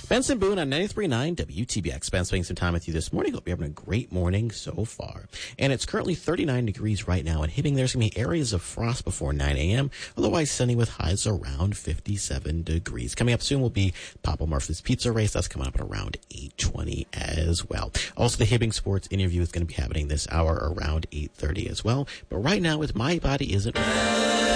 Benson Boone on 93.9 WTBX. Spence spending some time with you this morning. Hope you're having a great morning so far. And it's currently 39 degrees right now and hitting. There's going to be areas of frost before 9 a.m. Otherwise sunny with highs around 57 degrees. Coming up soon will be Papa Murphy's Pizza Race. That's coming up at around 8:20 as well. Also, the Hibbing Sports interview is going to be happening this hour around 8:30 as well. But right now, it's My Body Isn't